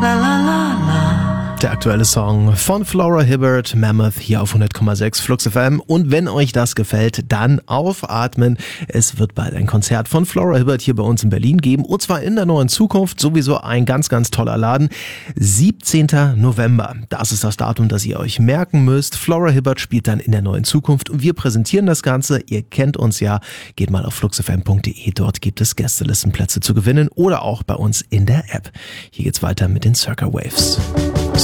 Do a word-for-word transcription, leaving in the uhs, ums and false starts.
Der aktuelle Song von Flora Hibbert, Mammoth, hier auf hundert Komma sechs Flux F M. Und wenn euch das gefällt, dann aufatmen. Es wird bald ein Konzert von Flora Hibbert hier bei uns in Berlin geben. Und zwar in der Neuen Zukunft. Sowieso ein ganz, ganz toller Laden. siebzehnten November. Das ist das Datum, das ihr euch merken müsst. Flora Hibbert spielt dann in der Neuen Zukunft. Und wir präsentieren das Ganze. Ihr kennt uns ja. Geht mal auf flux f m punkt d e. Dort gibt es Gästelistenplätze zu gewinnen. Oder auch bei uns in der App. Hier geht's weiter mit den Circa Waves.